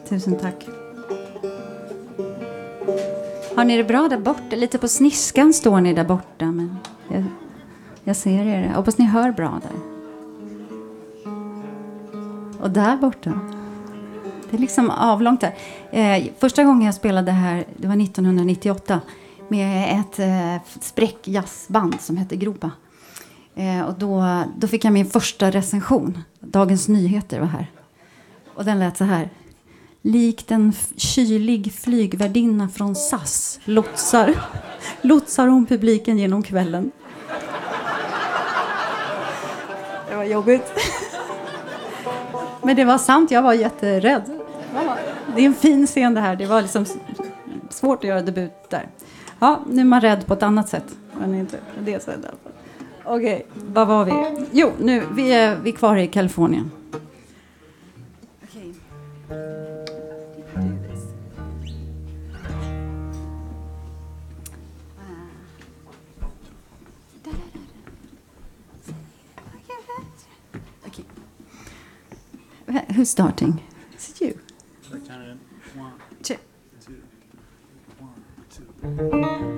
Tusen tack. Har ni det bra där borta? Lite på sniskan står ni där borta. Men jag ser er. Jag hoppas ni hör bra där. Och där borta. Det är liksom avlångt där. Första gången jag spelade här, det var 1998. Med ett spräckjazzband som hette Gropa. Och då fick jag min första recension. Dagens Nyheter var här. Och den lät så här. Likt en kylig flygvärdinna från SAS lotsar hon publiken genom kvällen. Det var jobbigt. Men det var sant, jag var jätterädd. Det är en fin scen det här. Det var liksom svårt att göra debut där. Ja, nu är man rädd på ett annat sätt. Men inte på det sättet i alla fall. Okej, vad var vi? Jo, nu, vi är kvar i Kalifornien. Okej. Who's starting? Is it you? One, Two. 2, 1, 2.